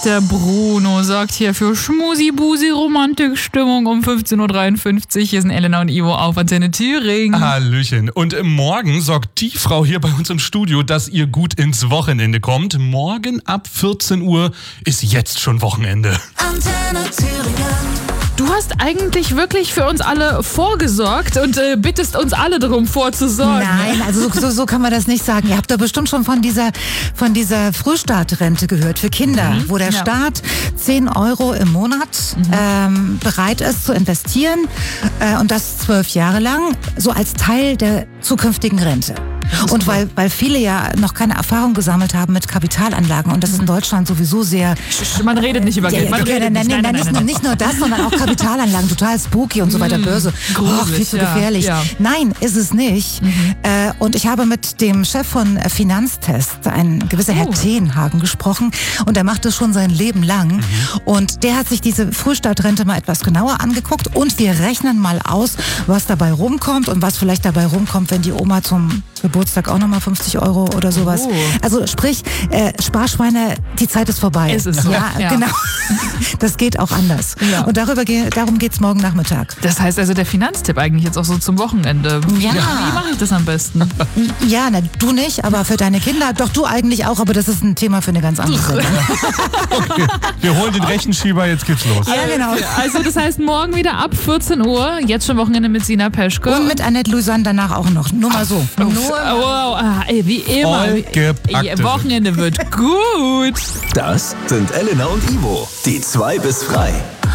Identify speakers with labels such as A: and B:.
A: der Bruno sorgt hier für Schmusi-Busi-Romantikstimmung um 15.53 Uhr. Hier sind Elena und Ivo auf Antenne Thüringen.
B: Hallöchen. Und morgen sorgt die Frau hier bei uns im Studio, dass ihr gut ins Wochenende kommt. Morgen ab 14 Uhr ist jetzt schon Wochenende.
C: Antenne Thüringen.
A: Du hast eigentlich wirklich für uns alle vorgesorgt und bittest uns alle darum vorzusorgen.
D: Nein, also so kann man das nicht sagen. Ihr habt da bestimmt schon von dieser Frühstartrente gehört für Kinder, wo der Staat 10 Euro im Monat bereit ist zu investieren und das 12 Jahre lang, so als Teil der zukünftigen Rente. Und weil viele ja noch keine Erfahrung gesammelt haben mit Kapitalanlagen und das ist in Deutschland sowieso sehr...
A: Man redet nicht über Geld.
D: Nicht nur das, sondern auch Kapitalanlagen, total spooky und so weiter, böse. Viel zu gefährlich.
A: Ja.
D: Nein, ist es nicht. Und ich habe mit dem Chef von Finanztest, ein gewisser Herr Tenhagen, gesprochen und der macht das schon sein Leben lang. Und der hat sich diese Frühstartrente mal etwas genauer angeguckt und wir rechnen mal aus, was dabei rumkommt und was vielleicht dabei rumkommt, wenn die Oma zum Geburtstag auch nochmal 50 Euro oder sowas. Also sprich, Sparschweine, die Zeit ist vorbei.
A: Es ist so.
D: Ja, genau. Das geht auch anders.
A: Ja. Und
D: darum geht's morgen Nachmittag.
A: Das heißt also der Finanztipp eigentlich jetzt auch so zum Wochenende.
D: Ja.
A: Wie mache ich das am besten?
D: Ja, du nicht, aber für deine Kinder, doch du eigentlich auch, aber das ist ein Thema für eine ganz andere Sendung.
B: Okay, wir holen den Rechenschieber, jetzt geht's los.
D: Ja, genau.
A: Also das heißt morgen wieder ab 14 Uhr, jetzt schon Wochenende mit Sina Peschke.
D: Und mit Annette Louisanne danach auch noch. Nur mal so.
A: Wow, wie immer.
B: Vollgepackte
A: Wochenende wird gut.
E: Das sind Elena und Ivo, die 2 bis frei.